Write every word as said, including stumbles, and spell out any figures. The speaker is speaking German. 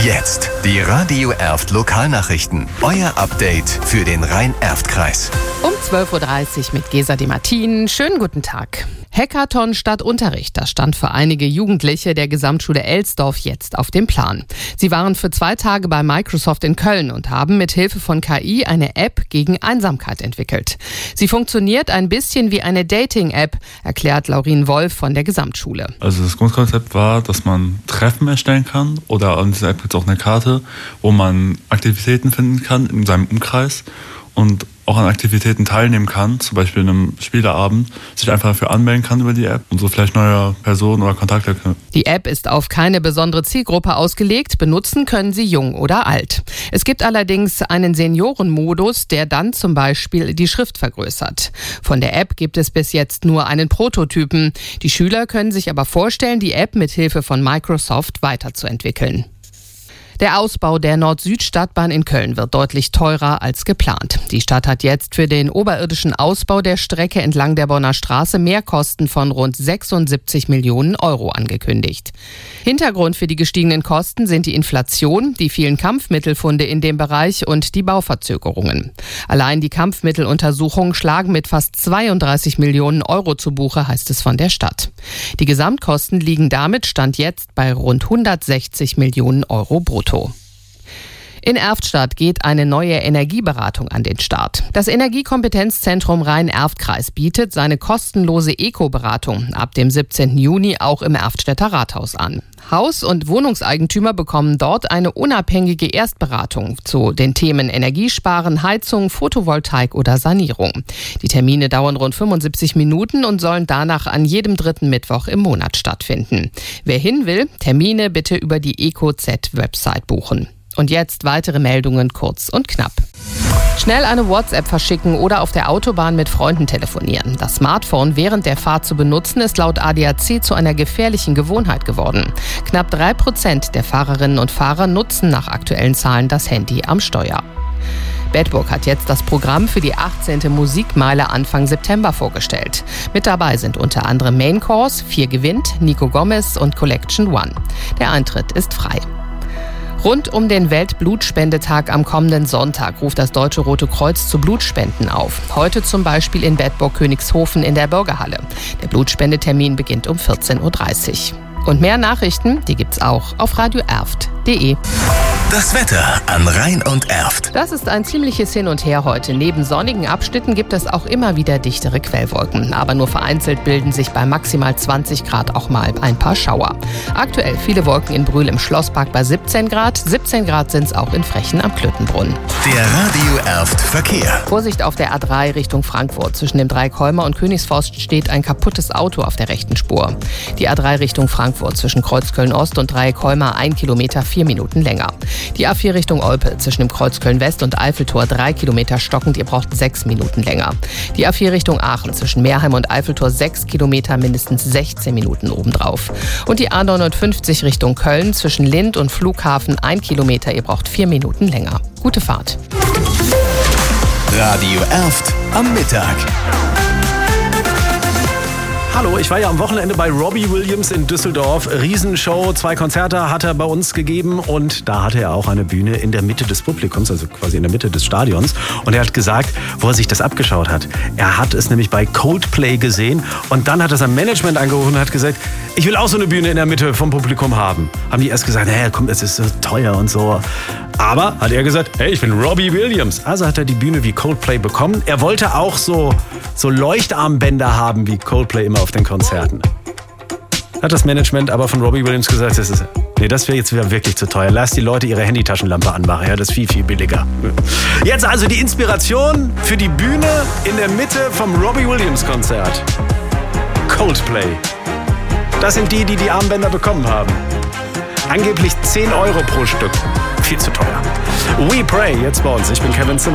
Jetzt die Radio Erft Lokalnachrichten. Euer Update für den Rhein-Erft-Kreis. Um zwölf Uhr dreißig mit Gesa de Martin. Schönen guten Tag. Hackathon statt Unterricht, das stand für einige Jugendliche der Gesamtschule Elsdorf jetzt auf dem Plan. Sie waren für zwei Tage bei Microsoft in Köln und haben mit Hilfe von K I eine App gegen Einsamkeit entwickelt. Sie funktioniert ein bisschen wie eine Dating-App, erklärt Laurin Wolf von der Gesamtschule. Also das Grundkonzept war, dass man Treffen erstellen kann oder an dieser App gibt es auch eine Karte, wo man Aktivitäten finden kann in seinem Umkreis und auch an Aktivitäten teilnehmen kann, zum Beispiel in einem Spieleabend, sich einfach dafür anmelden kann über die App und so vielleicht neue Personen oder Kontakte knüpfen. Die App ist auf keine besondere Zielgruppe ausgelegt, benutzen können sie jung oder alt. Es gibt allerdings einen Seniorenmodus, der dann zum Beispiel die Schrift vergrößert. Von der App gibt es bis jetzt nur einen Prototypen. Die Schüler können sich aber vorstellen, die App mit Hilfe von Microsoft weiterzuentwickeln. Der Ausbau der Nord-Süd-Stadtbahn in Köln wird deutlich teurer als geplant. Die Stadt hat jetzt für den oberirdischen Ausbau der Strecke entlang der Bonner Straße Mehrkosten von rund sechsundsiebzig Millionen Euro angekündigt. Hintergrund für die gestiegenen Kosten sind die Inflation, die vielen Kampfmittelfunde in dem Bereich und die Bauverzögerungen. Allein die Kampfmitteluntersuchungen schlagen mit fast zweiunddreißig Millionen Euro zu Buche, heißt es von der Stadt. Die Gesamtkosten liegen damit Stand jetzt bei rund hundertsechzig Millionen Euro brutto. In Erftstadt geht eine neue Energieberatung an den Start. Das Energiekompetenzzentrum Rhein-Erft-Kreis bietet seine kostenlose Eco-Beratung ab dem siebzehnten Juni auch im Erftstädter Rathaus an. Haus- und Wohnungseigentümer bekommen dort eine unabhängige Erstberatung zu den Themen Energiesparen, Heizung, Photovoltaik oder Sanierung. Die Termine dauern rund fünfundsiebzig Minuten und sollen danach an jedem dritten Mittwoch im Monat stattfinden. Wer hin will, Termine bitte über die E C O Z-Website buchen. Und jetzt weitere Meldungen kurz und knapp. Schnell eine WhatsApp verschicken oder auf der Autobahn mit Freunden telefonieren. Das Smartphone während der Fahrt zu benutzen, ist laut A D A C zu einer gefährlichen Gewohnheit geworden. Knapp drei Prozent der Fahrerinnen und Fahrer nutzen nach aktuellen Zahlen das Handy am Steuer. Bedburg hat jetzt das Programm für die achtzehnte Musikmeile Anfang September vorgestellt. Mit dabei sind unter anderem Main Course, Vier gewinnt, Nico Gomez und Collection One. Der Eintritt ist frei. Rund um den Weltblutspendetag am kommenden Sonntag ruft das Deutsche Rote Kreuz zu Blutspenden auf. Heute zum Beispiel in Bedburg-Königshofen in der Bürgerhalle. Der Blutspendetermin beginnt um vierzehn Uhr dreißig. Und mehr Nachrichten, die gibt's auch auf radio erft punkt de. Das Wetter an Rhein und Erft. Das ist ein ziemliches Hin und Her heute. Neben sonnigen Abschnitten gibt es auch immer wieder dichtere Quellwolken. Aber nur vereinzelt bilden sich bei maximal zwanzig Grad auch mal ein paar Schauer. Aktuell viele Wolken in Brühl im Schlosspark bei siebzehn Grad. siebzehn Grad sind es auch in Frechen am Klöttenbrunn. Der Radio Erft Verkehr. Vorsicht auf der A drei Richtung Frankfurt. Zwischen dem Dreikolmer und Königsforst steht ein kaputtes Auto auf der rechten Spur. Die A drei Richtung Frankfurt zwischen Kreuzköln-Ost und Dreikolmer ein Kilometer, vier Minuten länger. Die A vier Richtung Olpe zwischen dem Kreuz Köln-West und Eiffeltor drei Kilometer stockend, ihr braucht sechs Minuten länger. Die A vier Richtung Aachen zwischen Meerheim und Eiffeltor sechs Kilometer, mindestens sechzehn Minuten obendrauf. Und die A neunundfünfzig Richtung Köln zwischen Lind und Flughafen ein Kilometer, ihr braucht vier Minuten länger. Gute Fahrt. Radio Erft am Mittag. Hallo, ich war ja am Wochenende bei Robbie Williams in Düsseldorf. Riesenshow, zwei Konzerte hat er bei uns gegeben und da hatte er auch eine Bühne in der Mitte des Publikums, also quasi in der Mitte des Stadions. Und er hat gesagt, wo er sich das abgeschaut hat. Er hat es nämlich bei Coldplay gesehen und dann hat er sein Management angerufen und hat gesagt, ich will auch so eine Bühne in der Mitte vom Publikum haben. Haben die erst gesagt, naja, komm, das ist so teuer und so. Aber hat er gesagt, hey, ich bin Robbie Williams. Also hat er die Bühne wie Coldplay bekommen. Er wollte auch so, so Leuchtarmbänder haben wie Coldplay immer auf den Konzerten. Hat das Management aber von Robbie Williams gesagt, das ist, nee, das wäre jetzt wieder wirklich zu teuer. Lass die Leute ihre Handytaschenlampe anmachen, ja, das ist viel, viel billiger. Jetzt also die Inspiration für die Bühne in der Mitte vom Robbie Williams Konzert. Coldplay. Das sind die, die die Armbänder bekommen haben. Angeblich zehn Euro pro Stück. Viel zu teuer. We Pray, jetzt bei uns. Ich bin Kevin Zimmer.